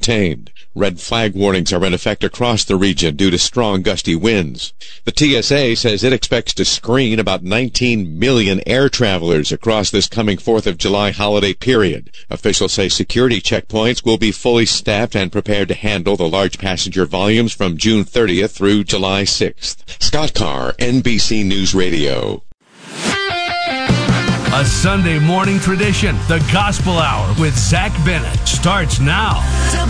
contained. Red flag warnings are in effect across the region due to strong gusty winds. The TSA says it expects to screen about 19 million air travelers across this coming 4th of July holiday period. Officials say security checkpoints will be fully staffed and prepared to handle the large passenger volumes from June 30th through July 6th. Scott Carr, NBC News Radio. A Sunday morning tradition, the Gospel Hour with Zach Bennett, starts now.